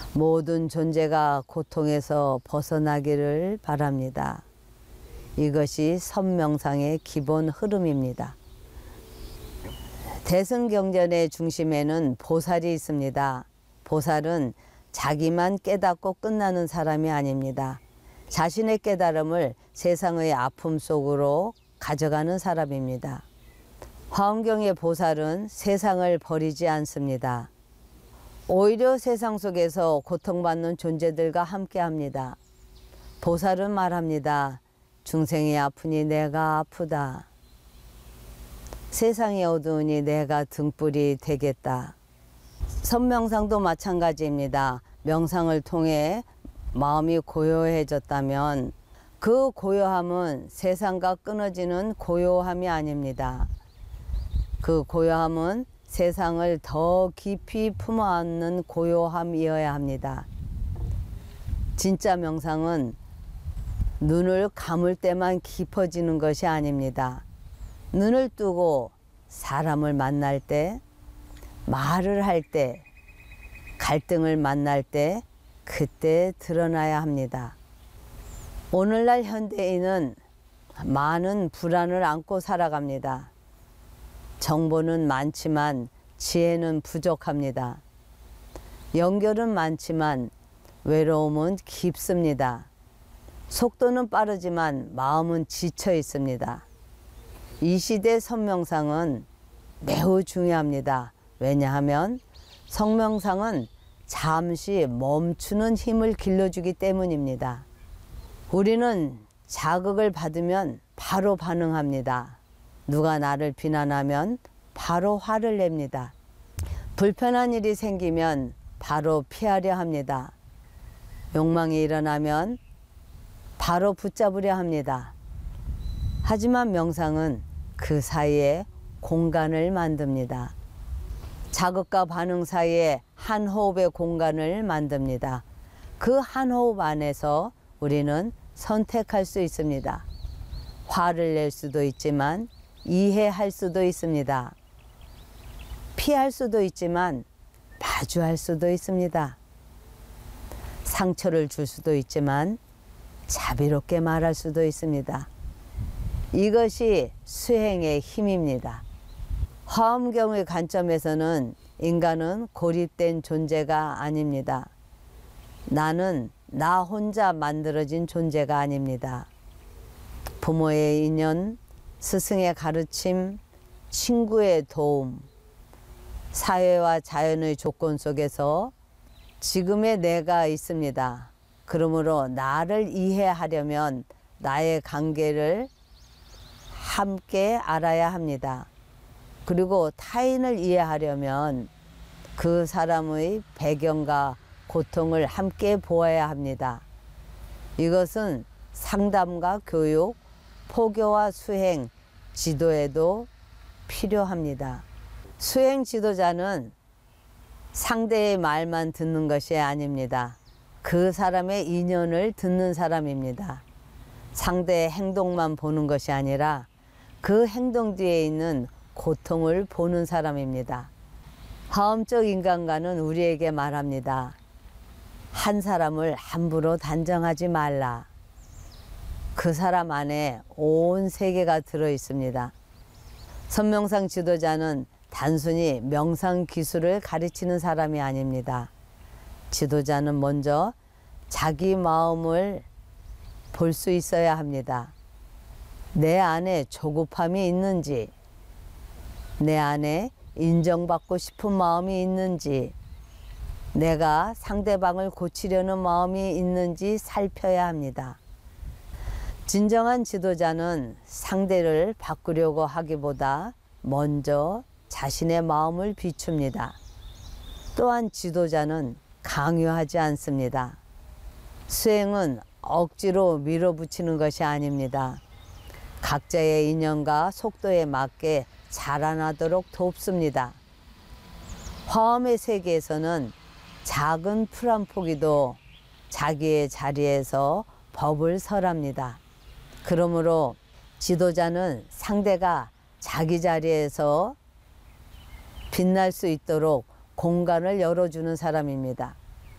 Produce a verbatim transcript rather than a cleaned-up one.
모든 존재가 고통에서 벗어나기를 바랍니다. 이것이 선명상의 기본 흐름입니다. 대승경전의 중심에는 보살이 있습니다. 보살은 자기만 깨닫고 끝나는 사람이 아닙니다. 자신의 깨달음을 세상의 아픔 속으로 가져가는 사람입니다. 화엄경의 보살은 세상을 버리지 않습니다. 오히려 세상 속에서 고통받는 존재들과 함께합니다. 보살은 말합니다. 중생이 아프니 내가 아프다. 세상이 어두우니 내가 등불이 되겠다. 선명상도 마찬가지입니다. 명상을 통해 마음이 고요해졌다면 그 고요함은 세상과 끊어지는 고요함이 아닙니다. 그 고요함은 세상을 더 깊이 품어안는 고요함이어야 합니다. 진짜 명상은 눈을 감을 때만 깊어지는 것이 아닙니다. 눈을 뜨고 사람을 만날 때, 말을 할 때, 갈등을 만날 때 그때 드러나야 합니다. 오늘날 현대인은 많은 불안을 안고 살아갑니다. 정보는 많지만 지혜는 부족합니다. 연결은 많지만 외로움은 깊습니다. 속도는 빠르지만 마음은 지쳐 있습니다. 이 시대 선명상은 매우 중요합니다. 왜냐하면 성명상은 잠시 멈추는 힘을 길러주기 때문입니다. 우리는 자극을 받으면 바로 반응합니다. 누가 나를 비난하면 바로 화를 냅니다. 불편한 일이 생기면 바로 피하려 합니다. 욕망이 일어나면 바로 붙잡으려 합니다. 하지만 명상은 그 사이에 공간을 만듭니다. 자극과 반응 사이에 한 호흡의 공간을 만듭니다. 그 한 호흡 안에서 우리는 선택할 수 있습니다. 화를 낼 수도 있지만 이해할 수도 있습니다. 피할 수도 있지만 마주할 수도 있습니다. 상처를 줄 수도 있지만 자비롭게 말할 수도 있습니다. 이것이 수행의 힘입니다. 화엄경의 관점에서는 인간은 고립된 존재가 아닙니다. 나는 나 혼자 만들어진 존재가 아닙니다. 부모의 인연, 스승의 가르침, 친구의 도움, 사회와 자연의 조건 속에서 지금의 내가 있습니다. 그러므로 나를 이해하려면 나의 관계를 함께 알아야 합니다. 그리고 타인을 이해하려면 그 사람의 배경과 고통을 함께 보아야 합니다. 이것은 상담과 교육, 포교와 수행, 지도에도 필요합니다. 수행 지도자는 상대의 말만 듣는 것이 아닙니다. 그 사람의 인연을 듣는 사람입니다. 상대의 행동만 보는 것이 아니라 그 행동 뒤에 있는 고통을 보는 사람입니다. 화엄적 인간관은 우리에게 말합니다. 한 사람을 함부로 단정하지 말라. 그 사람 안에 온 세계가 들어 있습니다. 선명상 지도자는 단순히 명상 기술을 가르치는 사람이 아닙니다. 지도자는 먼저 자기 마음을 볼 수 있어야 합니다. 내 안에 조급함이 있는지, 내 안에 인정받고 싶은 마음이 있는지, 내가 상대방을 고치려는 마음이 있는지 살펴야 합니다. 진정한 지도자는 상대를 바꾸려고 하기보다 먼저 자신의 마음을 비춥니다. 또한 지도자는 강요하지 않습니다. 수행은 억지로 밀어붙이는 것이 아닙니다. 각자의 인연과 속도에 맞게 자라나도록 돕습니다. 화엄의 세계에서는 작은 풀 한 포기도 자기의 자리에서 법을 설합니다. 그러므로 지도자는 상대가 자기 자리에서 빛날 수 있도록 공간을 열어주는 사람입니다.